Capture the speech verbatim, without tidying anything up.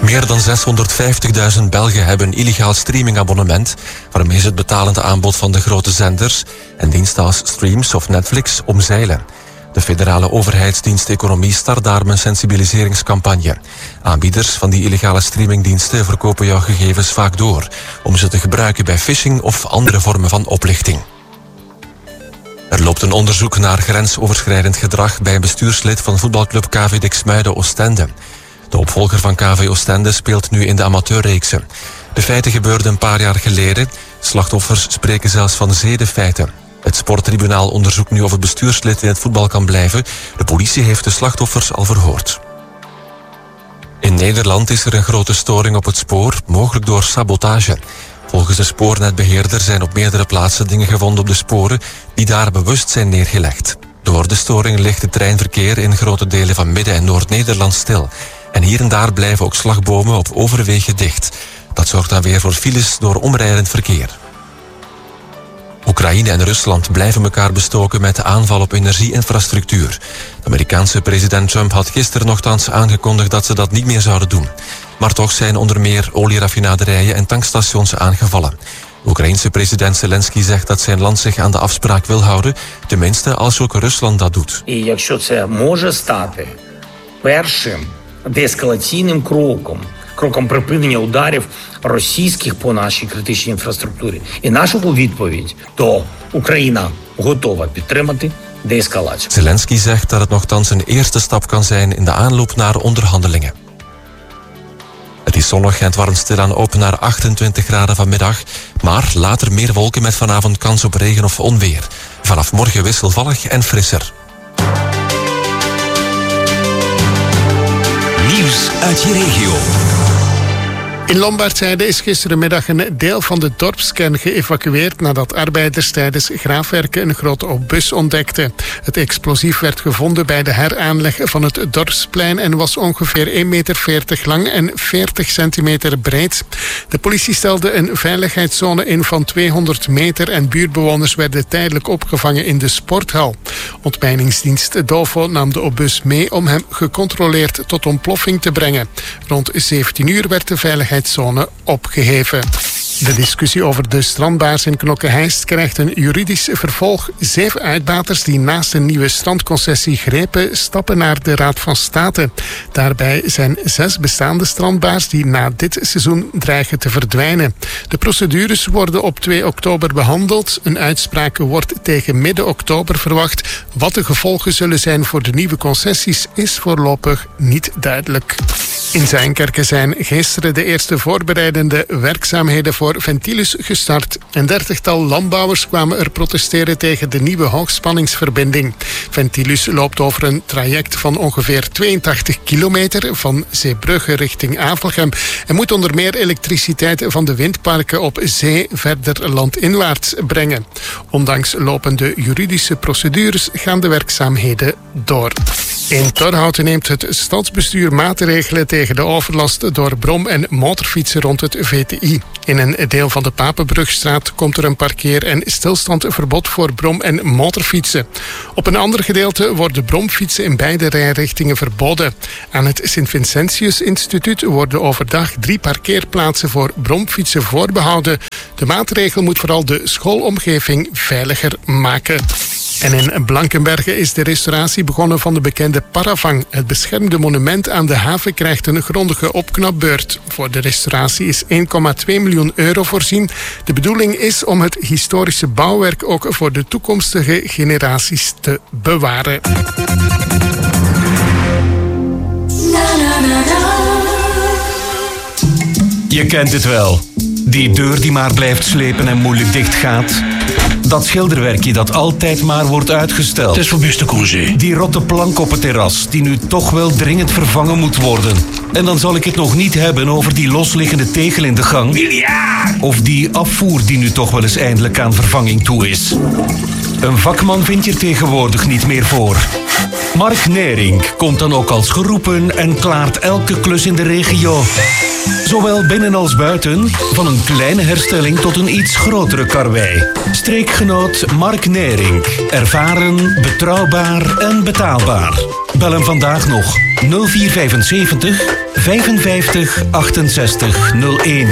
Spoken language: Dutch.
Meer dan zeshonderdvijftigduizend Belgen hebben een illegaal streamingabonnement, waarmee ze het betalende aanbod van de grote zenders en diensten als Streams of Netflix omzeilen. De federale overheidsdienst Economie start daarom een sensibiliseringscampagne. Aanbieders van die illegale streamingdiensten verkopen jouw gegevens vaak door, om ze te gebruiken bij phishing of andere vormen van oplichting. Er loopt een onderzoek naar grensoverschrijdend gedrag bij een bestuurslid van voetbalclub K V Diksmuide Oostende. De opvolger van K V Oostende speelt nu in de amateurreeksen. De feiten gebeurden een paar jaar geleden. Slachtoffers spreken zelfs van zedenfeiten. Het sporttribunaal onderzoekt nu of het bestuurslid in het voetbal kan blijven. De politie heeft de slachtoffers al verhoord. In Nederland is er een grote storing op het spoor, mogelijk door sabotage. Volgens de spoornetbeheerder zijn op meerdere plaatsen dingen gevonden op de sporen die daar bewust zijn neergelegd. Door de storing ligt het treinverkeer in grote delen van Midden- en Noord-Nederland stil. En hier en daar blijven ook slagbomen op overwegen dicht. Dat zorgt dan weer voor files door omrijdend verkeer. Oekraïne en Rusland blijven elkaar bestoken met de aanval op energieinfrastructuur. De Amerikaanse president Trump had gisteren nogthans aangekondigd dat ze dat niet meer zouden doen. Maar toch zijn onder meer olieraffinaderijen en tankstations aangevallen. De Oekraïense president Zelensky zegt dat zijn land zich aan de afspraak wil houden, tenminste als ook Rusland dat doet. En якщо це може стати першим деескалаційним кроком, кроком припинення ударів російських по нашій критичній інфраструктурі. І наша відповідь, то Україна готова підтримати деескалацію. Zelensky zegt dat het nogthans een eerste stap kan zijn in de aanloop naar onderhandelingen. Het is zonnig en het warmt stilaan op naar achtentwintig graden vanmiddag, maar later meer wolken met vanavond kans op regen of onweer. Vanaf morgen wisselvallig en frisser. Nieuws uit je regio. In Lombardzijde is gisterenmiddag een deel van de dorpskern geëvacueerd nadat arbeiders tijdens graafwerken een grote obus ontdekten. Het explosief werd gevonden bij de heraanleg van het dorpsplein en was ongeveer één meter veertig lang en veertig centimeter breed. De politie stelde een veiligheidszone in van tweehonderd meter en buurtbewoners werden tijdelijk opgevangen in de sporthal. Ontmijningsdienst Dovo nam de obus mee om hem gecontroleerd tot ontploffing te brengen. Rond zeventien uur werd de veiligheidszone opgeheven. De discussie over de strandbaars in Knokke-Heist krijgt een juridisch vervolg. Zeven uitbaters die naast een nieuwe strandconcessie grepen, stappen naar de Raad van State. Daarbij zijn zes bestaande strandbaars die na dit seizoen dreigen te verdwijnen. De procedures worden op twee oktober behandeld. Een uitspraak wordt tegen midden oktober verwacht. Wat de gevolgen zullen zijn voor de nieuwe concessies is voorlopig niet duidelijk. In Zijnkerken zijn gisteren de eerste voorbereidende werkzaamheden voor Ventilus gestart. Een dertigtal landbouwers kwamen er protesteren tegen de nieuwe hoogspanningsverbinding. Ventilus loopt over een traject van ongeveer tweeëntachtig kilometer van Zeebrugge richting Avelgem en moet onder meer elektriciteit van de windparken op zee verder landinwaarts brengen. Ondanks lopende juridische procedures gaan de werkzaamheden door. In Torhouten neemt het stadsbestuur maatregelen tegen de overlast door brom- en motorfietsen rond het V T I. In een deel van de Papenbrugstraat komt er een parkeer- en stilstandverbod voor brom- en motorfietsen. Op een ander gedeelte worden bromfietsen in beide rijrichtingen verboden. Aan het Sint-Vincentius Instituut worden overdag drie parkeerplaatsen voor bromfietsen voorbehouden. De maatregel moet vooral de schoolomgeving veiliger maken. En in Blankenberge is de restauratie begonnen van de bekende Paravang. Het beschermde monument aan de haven krijgt een grondige opknapbeurt. Voor de restauratie is één komma twee miljoen euro voorzien. De bedoeling is om het historische bouwwerk ook voor de toekomstige generaties te bewaren. Je kent het wel. Die deur die maar blijft slepen en moeilijk dicht gaat. Dat schilderwerkje dat altijd maar wordt uitgesteld. Het is voor beste congé. Die rotte plank op het terras die nu toch wel dringend vervangen moet worden. En dan zal ik het nog niet hebben over die losliggende tegel in de gang. Miljard! Of die afvoer die nu toch wel eens eindelijk aan vervanging toe is. Een vakman vind je er tegenwoordig niet meer voor. Mark Nering komt dan ook als geroepen en klaart elke klus in de regio. Zowel binnen als buiten, van een kleine herstelling tot een iets grotere karwei. Streekgenoot Mark Nering. Ervaren, betrouwbaar en betaalbaar. Bel hem vandaag nog nul vier vijfenzeventig vijfenvijftig achtenzestig nul één.